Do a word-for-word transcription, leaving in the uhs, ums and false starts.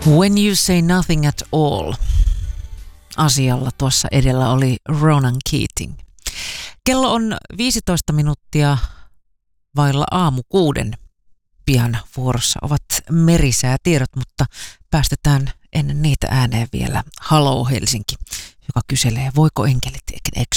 When You Say Nothing at All. Asialla tuossa edellä oli Ronan Keating. Kello on viisitoista minuuttia vailla aamu kuuden. Pian vuorossa ovat merisäätiedot, mutta päästetään ennen niitä ääneen vielä Hello Helsinki, joka kyselee, voiko enkelit